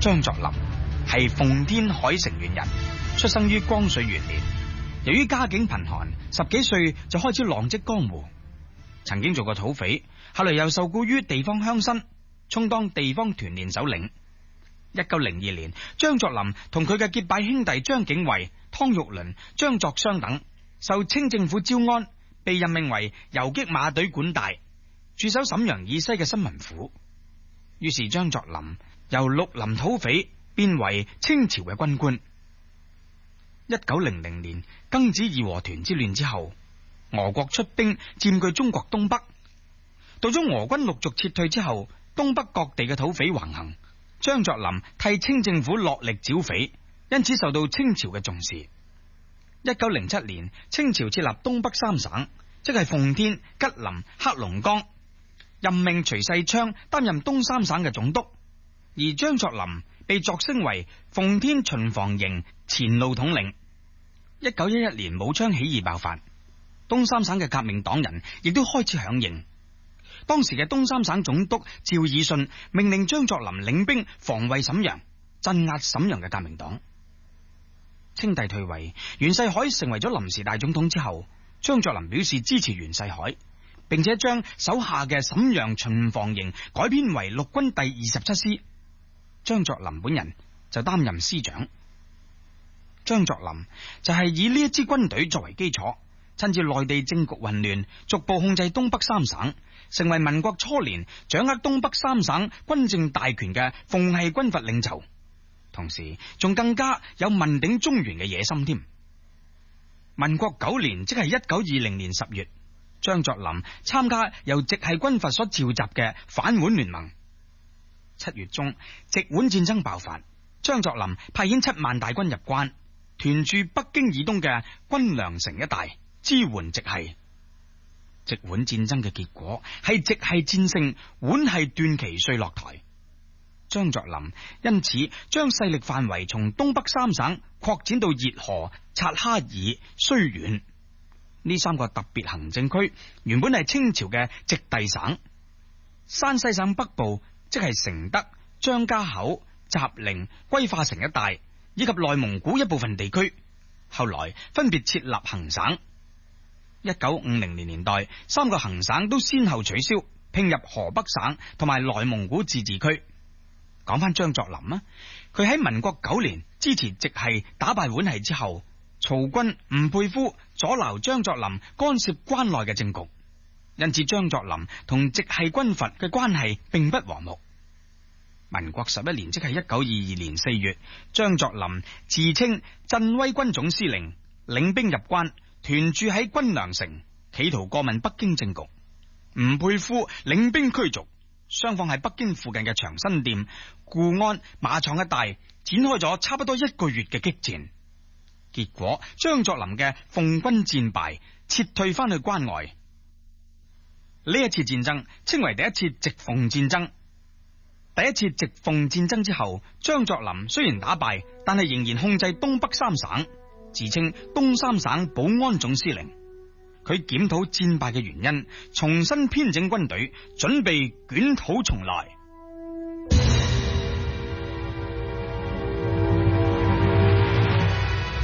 張作霖，係奉天海城縣人，出生於光緒元年。由於家境貧寒，10幾歲就開始浪迹江湖，曾經做過土匪，後來又受雇於地方鄉紳，充當地方團練首領。1902年，張作霖同佢嘅結拜兄弟張景惠、湯玉麟、張作湘等受清政府招安，被任命為游擊馬隊管帶，駐守瀋陽以西嘅新聞府。於是張作霖由綠林土匪變為清朝嘅軍官。1900年庚子義和團之亂之後，俄國出兵佔據中國東北。到咗俄軍陸續撤退之後，東北各地嘅土匪橫行，張作霖替清政府落力剿匪，因此受到清朝嘅重視。1907年，清朝設立東北三省，即係奉天、吉林、黑龍江，任命徐世昌擔任東三省嘅總督，而張作霖被擢升為奉天巡防營前路統領。1911年，武昌起義爆發，東三省嘅革命黨人亦都開始響應。當時嘅東三省總督趙以信命令張作霖領兵防衛瀋陽，鎮壓瀋陽嘅革命黨。清帝退位，袁世凱成為咗臨時大總統之後，張作霖表示支持袁世凱，並且將手下嘅瀋陽巡防營改編為陸軍第27師，張作霖本人就擔任師長。張作霖就係以呢一支軍隊作為基礎，趁住內地政局混亂，逐步控制東北三省，成為民國初年掌握東北三省軍政大權嘅奉系軍閥領袖，同時仲更加有問鼎中原嘅野心添。民國9年，即係1920年10月，張作霖參加由直系軍閥所召集嘅反皖聯盟。7月中，直皖戰爭爆發，張作霖派遣7萬大軍入關，屯駐北京以東嘅軍糧城一帶，支援直系。直皖戰爭嘅結果係直系戰勝，皖系段祺瑞落台。張作霖因此將勢力範圍從東北三省擴展到熱河、察哈爾、綏遠呢3個特別行政區，原本係清朝嘅直隸省。山西省北部即係承德、張家口、集寧、歸化城一帶，以及內蒙古一部分地區，後來分別設立行省。1950年年代，3個行省都先後取消，併入河北省同埋內蒙古自治區。講翻張作霖啊，佢喺民國9年支持直系打敗皖系之後，曹軍吳佩孚阻撓張作霖干涉關內嘅政局，因此張作霖同直系軍閥嘅關係並不和睦。民國11年，即係1922年4月，張作霖自稱鎮威軍總司令，領兵入關，屯駐喺軍糧城，企圖過問北京政局。吳佩孚領兵驅逐，雙方喺北京附近嘅長辛店、固安、馬場一帶展開咗差不多1個月嘅激戰。結果張作霖嘅奉軍戰敗，撤退翻去關外。呢一次戰爭稱為第一次直奉戰爭。第一次直奉戰爭之後，張作霖雖然打敗，但係仍然控制東北三省，自稱東三省保安總司令。佢檢討戰敗嘅原因，重新編整軍隊，準備捲土重來。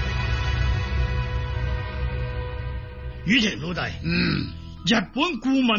宇霆老弟，日本顧問